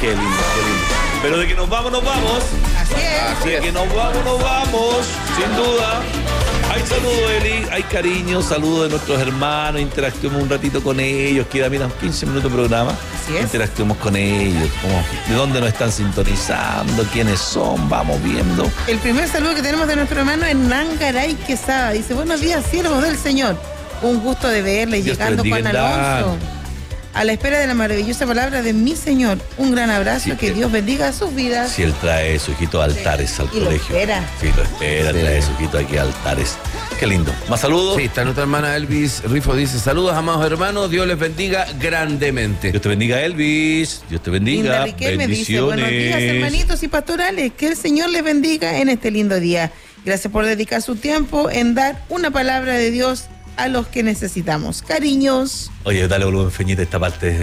Qué lindo, qué lindo. Pero de que nos vamos, nos vamos. Así es. De que nos vamos, sin duda. Hay saludos, Eli, hay cariño, saludos de nuestros hermanos, interactuemos un ratito con ellos, queda, mira, 15 minutos de programa. Así es. Interactuemos con ellos, como, de dónde nos están sintonizando, quiénes son, vamos viendo. El primer saludo que tenemos de nuestro hermano Hernán Garay Quesada. Dice, buenos días, siervos del Señor. Un gusto de verle, Dios te llegando bendiga, Juan Alonso. Hernán. A la espera de la maravillosa palabra de mi Señor. Un gran abrazo, Sí, que Dios bendiga sus vidas. Si él trae su hijito a altares al Y lo colegio. espera. Sí, lo espera, Sí. trae su hijito aquí a altares. Qué lindo. ¿Más saludos? Sí, está nuestra hermana Elvis Rifo, dice, saludos, amados hermanos, Dios les bendiga grandemente. Dios te bendiga, Elvis. Dios te bendiga. Linda Riquel me dice, buenos días, hermanitos y pastorales, que el Señor les bendiga en este lindo día. Gracias por dedicar su tiempo en dar una palabra de Dios a los que necesitamos. Cariños. Oye, dale volumen, Feñita, esta parte